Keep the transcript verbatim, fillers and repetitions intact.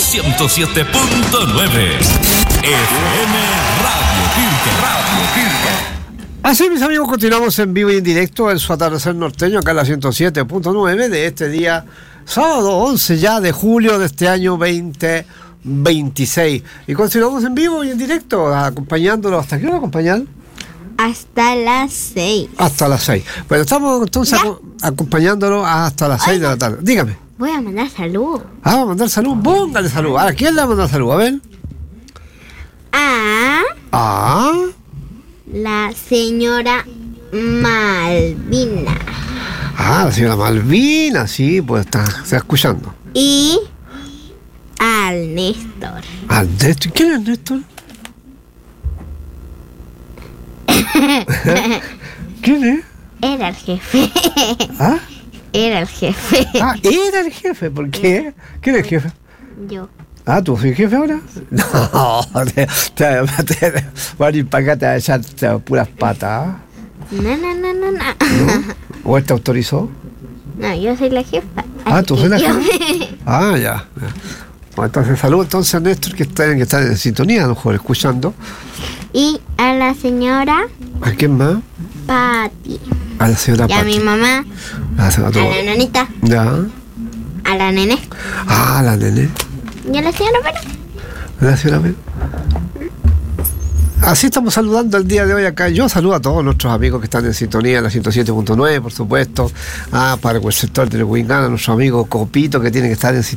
ciento siete punto nueve. F M Radio Quilca. Radio Quilca. Así, mis amigos, continuamos en vivo y en directo en su atardecer norteño, acá en la ciento siete punto nueve de este día, sábado once ya de julio de este año veinte veintiséis. Y continuamos en vivo y en directo, acompañándolo. ¿Hasta qué hora acompañar? Hasta las seis. Hasta las seis. Bueno, estamos entonces aco- acompañándolo hasta las seis de la tarde. Dígame. Voy a mandar salud. Ah, ¿va a mandar salud? Póngale salud. ¿A quién le va a mandar salud? A ver. A Ah. la señora Malvina. Ah, la señora Malvina, sí, pues está, está escuchando. Y al Néstor. Ah, Néstor. ¿Quién es Néstor? ¿Quién es? Era el jefe. ¿Ah? Era el jefe. Ah, era el jefe. ¿Por qué? ¿Quién es el jefe? Yo. Ah, ¿tú soy jefe ahora? No, te, te, te, van a ir para acá, te va a echar te, puras patas. No, no, no, no, no. ¿No? ¿O él te autorizó? No, yo soy la jefa. Ah, así ¿tú que soy la yo- jefa? Ah, ya. ya. Bueno, entonces, salud entonces a Néstor, que está, que está en sintonía, a lo mejor, escuchando. Y a la señora ¿A quién más? Patti. A la señora Y a Pati. mi mamá. A la, A la nanita. Ya. A la nene. Ah, la nene. Y a la señora Vera. La señora Pati. Así estamos saludando el día de hoy acá. Yo saludo a todos nuestros amigos que están en sintonía en la ciento siete punto nueve, por supuesto. Ah, para el sector de Huingana, nuestro amigo Copito, que tiene que estar en sintonía.